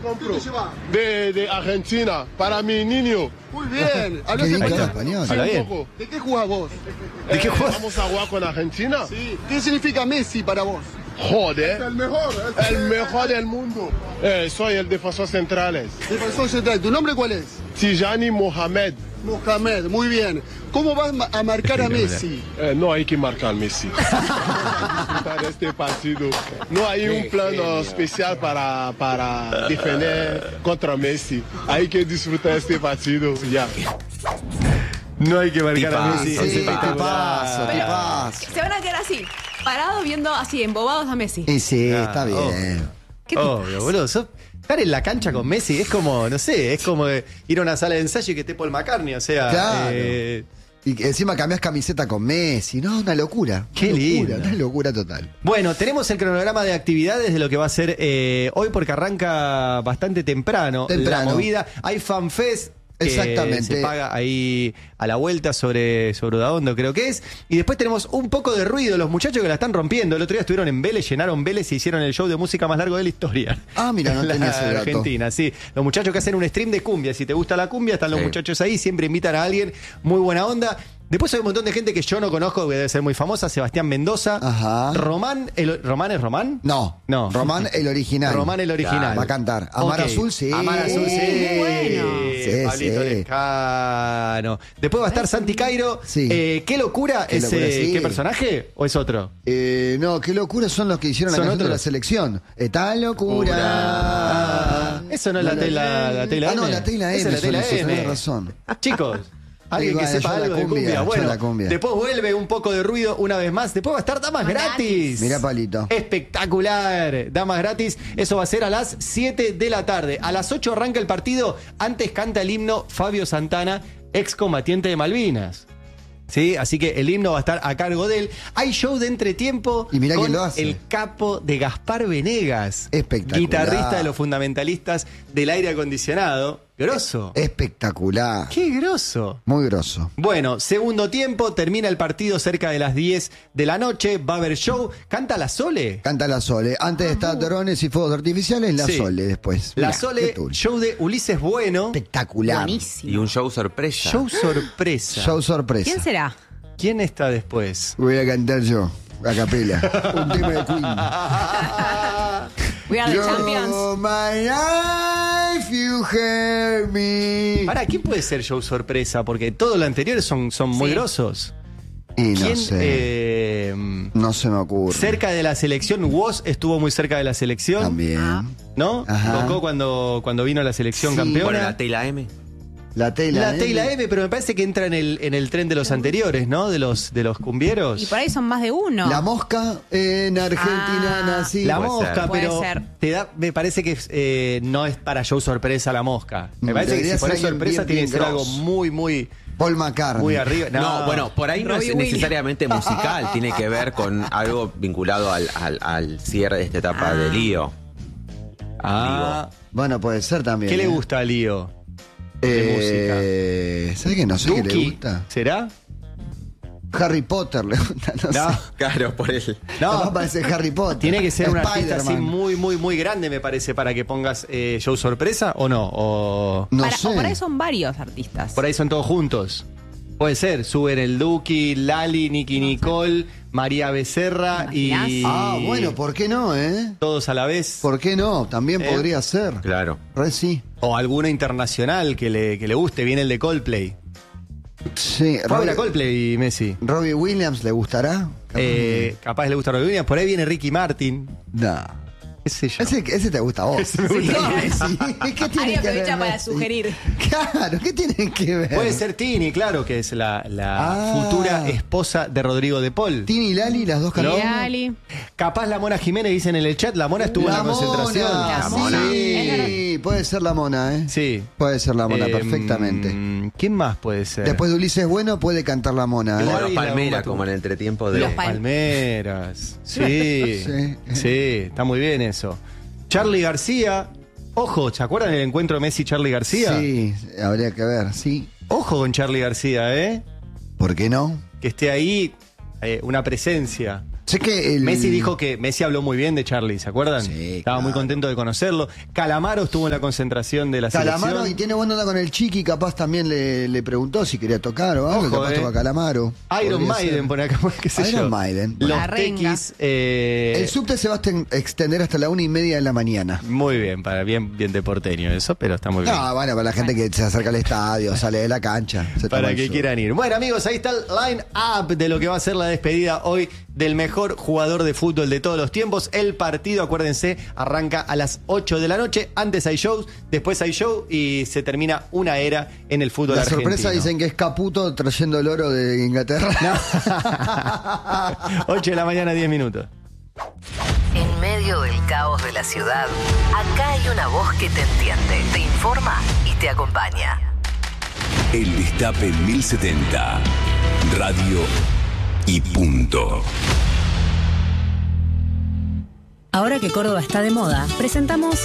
compro de Argentina para mi niño. Muy bien. ¿Qué dice español? Sí, Habla un bien. poco. ¿De qué jugás vos? ¿De qué juegas? ¿Vamos a jugar con Argentina? Sí. ¿Qué significa Messi para vos? Joder. El mejor. El mejor del mundo. Soy el defensor central. Defensor central. ¿Tu nombre cuál es? Tijani Mohamed. Mohamed. Muy bien. ¿Cómo vas a marcar a Messi? No hay que marcar Messi. Para este partido. No hay un plan especial para defender contra Messi. Hay que disfrutar este partido ya. No hay que marcar a Sí, Messi. tipazo. Se van a quedar así, parados viendo así, embobados a Messi. Y sí, Ah, está bien. ¿Qué te Obvio, boludo. Estar en la cancha con Messi es como, no sé, es como ir a una sala de ensayo y que esté Paul McCartney, o sea. Claro. Y que encima cambiás camiseta con Messi, ¿no? Una locura. Qué lindo. Una locura total. Bueno, tenemos el cronograma de actividades de lo que va a ser hoy porque arranca bastante temprano la movida. Hay FanFest. Exactamente. Se paga ahí a la vuelta sobre Udaondo, creo que es. Y después tenemos un poco de ruido, los muchachos que la están rompiendo. El otro día estuvieron en Vélez, llenaron Vélez y hicieron el show de música más largo de la historia. Ah, mira, no La tenía ese dato. Argentina, sí. Los muchachos que hacen un stream de cumbia. Si te gusta la cumbia, están los muchachos ahí, siempre invitan a alguien. Muy buena onda. Después hay un montón de gente que yo no conozco, que debe ser muy famosa. Sebastián Mendoza. Ajá. ¿Román es Román? No. No. Román el original. Román el original. Va a cantar. Amar Ok. Azul, sí. Amar Azul, sí. Muy bueno. Sí, Pablito sí. Lescano. Después va a estar Santi Cairo. Sí. ¿Qué locura? Qué locura, sí. ¿Qué personaje? ¿O es otro? No, qué locura son los que hicieron la ¿Son canción de la otros? selección. Esta locura. Eso no es la tela M. Ah, no, la tela Esa M. es la tela son esos, M. tenés razón. Chicos, alguien que Bueno, sepa yo la algo de cumbia, cumbia. yo Bueno, la cumbia. después vuelve un poco de ruido una vez más. Después va a estar Damas Gratis. Mirá, Palito. Espectacular. Damas Gratis. Eso va a ser a las 7 de la tarde. A las 8 arranca el partido. Antes canta el himno Fabio Santana, excombatiente de Malvinas. Sí, así que el himno va a estar a cargo de él. Hay show de entretiempo Y mirá con quién lo hace. el capo de Gaspar Venegas. Espectacular. Guitarrista de los fundamentalistas del aire acondicionado. Grosso. Espectacular. ¡Qué grosso! Muy grosso. Bueno, segundo tiempo, termina el partido cerca de las 10 de la noche, va a haber show, canta la Sole. Canta la Sole. Antes está drones y fuegos artificiales, la Sí. Sole después. La Mirá, Sole, qué tul. show de Ulises Bueno, Espectacular. Buenísimo. Y un show sorpresa. show sorpresa. Show sorpresa. ¿Quién será? ¿Quién está después? Voy a cantar yo, a capela. Un tema de Queen. We are the champions. You're my life, you hear me. Para, ¿quién puede ser show sorpresa? Porque todo lo anterior son muy Sí. grosos. Y no ¿Quién? sé. No se me ocurre. Cerca de la selección, Woz estuvo muy cerca de la selección. También. ¿No? Ajá. Tocó cuando vino la selección Sí. campeona. Bueno, la tela M. La tela. La T y la M, pero me parece que entra en el tren de los anteriores, ¿no? De los cumbieros. Y por ahí son más de uno. La mosca en Argentina nací. La Puede mosca, ser. Puede pero ser. me parece que no es para show sorpresa la mosca. Me parece que Debería si ser pones alguien sorpresa bien, tiene que bien ser algo grosso. muy Paul McCartney. muy arriba. No, bueno, por ahí no Robbie es Williams. necesariamente musical, tiene que ver con algo vinculado al cierre de esta etapa de Lío. Ah, Bueno, puede ser también. ¿qué le gusta a Lío? ¿Sabes que no sé qué le Duki, gusta? ¿será? Harry Potter le gusta, no, No, sé. Claro, por él. Capaz no. parece Harry Potter. Tiene que ser un artista así Spider-Man. muy grande, me parece, para que pongas show sorpresa o no. O No Para- sé. O por ahí son varios artistas. por ahí son todos juntos. Puede ser, suben el Duki, Lali, Nicky Nicole, María Becerra y Ah, bueno, ¿por qué no, todos a la vez. ¿Por qué no? También podría ser. Claro. Re sí. O alguno internacional que le guste. Viene el de Coldplay. Sí, Fue a ver a Coldplay, Messi. Robbie Williams le gustará. Capaz le gusta Robbie Williams. Por ahí viene Ricky Martin. No. ¿Qué sé yo? Ese te gusta a vos. Ese me gusta a mí. Sí. ¿Qué Ahí tiene que aprovecha ver? para Messi? sugerir. Claro, ¿qué tiene que ver? Puede ser Tini, claro, que es la Ah. futura esposa de Rodrigo de Paul. Tini y Lali, las dos cantantes. Lali. Capaz la Mona Jiménez, dicen en el chat. La Mona estuvo en la concentración. La sí, Mona. puede ser la Mona, ¿eh? Sí. Puede ser la Mona, perfectamente. ¿Quién más puede ser? Después de Ulises Bueno, puede cantar la Mona, ¿eh? Igual- Como los y la Palmera, bomba como en el entretiempo de. Los Palmeras. Sí. Sí. Sí, está muy bien eso. Charly García. Ojo, ¿se acuerdan del encuentro Messi-Charly García? Sí, habría que ver, sí. Ojo con Charly García, ¿eh? ¿Por qué no? Que esté ahí una presencia. Sé que Messi dijo que Messi habló muy bien de Charlie, ¿se acuerdan? Sí, Estaba muy contento de conocerlo. Calamaro estuvo en la concentración de la Calamaro, selección. y tiene buena onda con el Chiqui, capaz también le preguntó si quería tocar o algo, Ojo, capaz toca Calamaro. Iron Podría Maiden, ser. pone acá, qué sé Iron yo. Maiden. Los La renga. Tequis. El subte se va a extender hasta la 1:30 de la mañana. Muy bien, bien de porteño eso, pero está muy bien. No, bueno, para la gente que se acerca al estadio, sale de la cancha. se toma Para el que sol. quieran ir. Bueno, amigos, ahí está el line-up de lo que va a ser la despedida hoy del mejor jugador de fútbol de todos los tiempos. El partido, acuérdense, arranca a las 8 de la noche. Antes hay shows, después hay show y se termina una era en el fútbol La argentino. sorpresa dicen que es Caputo trayendo el oro de Inglaterra. 8 de la mañana, 10 minutos. En medio del caos de la ciudad, acá hay una voz que te entiende, te informa y te acompaña. El Destape 1070. Radio y punto. Ahora que Córdoba está de moda, presentamos